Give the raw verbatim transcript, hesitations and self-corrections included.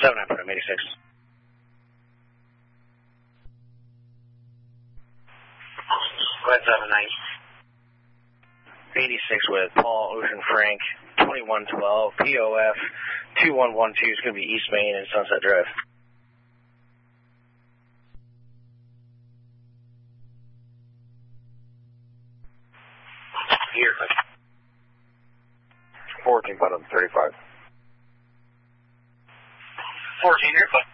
seven nine for him, eighty-six. Go ahead, seven nine. eighty-six with Paul Ocean Frank, twenty-one twelve, P O F two one one two is going to be East Main and Sunset Drive. Here. fourteen, bottom thirty-five. fourteen, here.